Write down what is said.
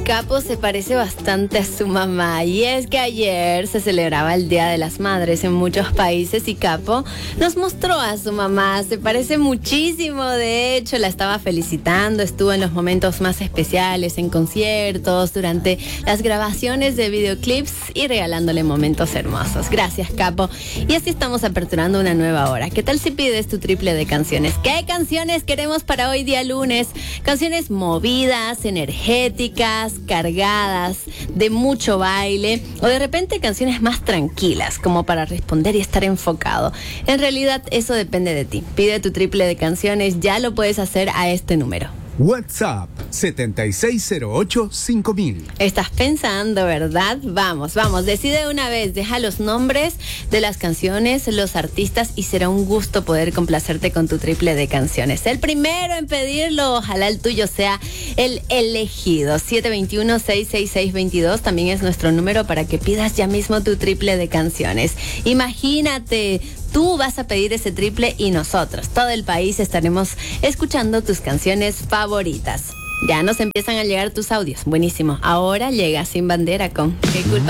Capo se parece bastante a su mamá, y es que ayer se celebraba el Día de las Madres en muchos países y Capo nos mostró a su mamá. Se parece muchísimo, de hecho la estaba felicitando, estuvo en los momentos más especiales, en conciertos, durante las grabaciones de videoclips y regalándole momentos hermosos. Gracias, Capo. Y así estamos aperturando una nueva hora. ¿Qué tal si pides tu triple de canciones? ¿Qué canciones queremos para hoy día lunes? Canciones movidas, energéticas, cargadas, de mucho baile, o de repente canciones más tranquilas, como para responder y estar enfocado. En realidad eso depende de ti. Pide tu triple de canciones, ya lo puedes hacer a este número. WhatsApp 7608-5000. Estás pensando, ¿verdad? Vamos, decide una vez, deja los nombres de las canciones, los artistas, y será un gusto poder complacerte con tu triple de canciones. El primero en pedirlo, ojalá el tuyo sea el elegido. 721-666-22 también es nuestro número para que pidas ya mismo tu triple de canciones. Imagínate, tú vas a pedir ese triple y nosotros, todo el país, estaremos escuchando tus canciones favoritas. Ya nos empiezan a llegar tus audios. Buenísimo. Ahora llega Sin Bandera con ¿Qué culpa?